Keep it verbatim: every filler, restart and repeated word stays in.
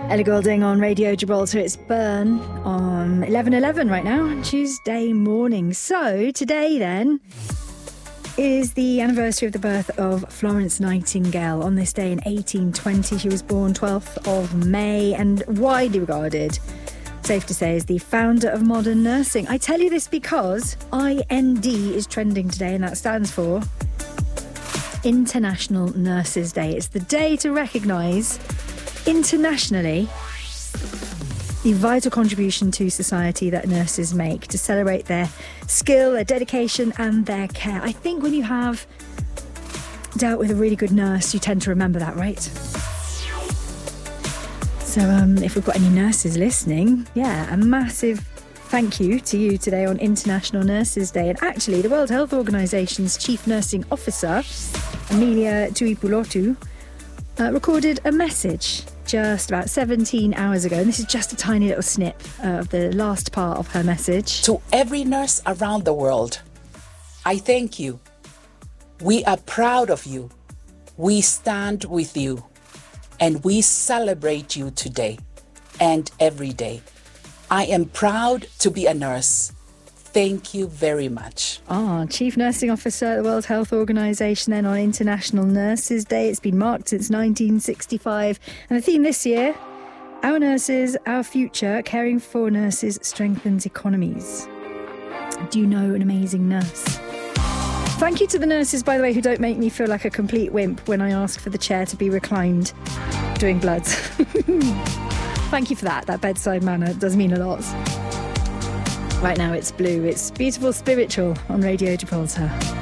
Ellie Goulding on Radio Gibraltar. It's Burn on eleven eleven right now on Tuesday morning. So today then is the anniversary of the birth of Florence Nightingale. On this day in eighteen twenty, she was born twelfth of May and widely regarded, safe to say, as the founder of modern nursing. I tell you this because I N D is trending today, and that stands for International Nurses Day. It's the day to recognise internationally the vital contribution to society that nurses make, to celebrate their skill, their dedication and their care. I think when you have dealt with a really good nurse, you tend to remember that, right? So um, if we've got any nurses listening, yeah, a massive thank you to you today on International Nurses Day. And actually, the World Health Organization's Chief Nursing Officer, Amelia Tuipulotu, uh, recorded a message just about seventeen hours ago. And this is just a tiny little snip uh, of the last part of her message. To every nurse around the world, I thank you. We are proud of you. We stand with you. And we celebrate you today and every day. I am proud to be a nurse. Thank you very much. Ah, Chief Nursing Officer at the World Health Organization then on International Nurses Day. It's been marked since nineteen sixty-five. And the theme this year, Our Nurses, Our Future, Caring for Nurses Strengthens Economies. Do you know an amazing nurse? Thank you to the nurses, by the way, who don't make me feel like a complete wimp when I ask for the chair to be reclined doing bloods. Thank you for that. That bedside manner does mean a lot. Right now it's Blue. It's Beautiful Spiritual on Radio Gibraltar.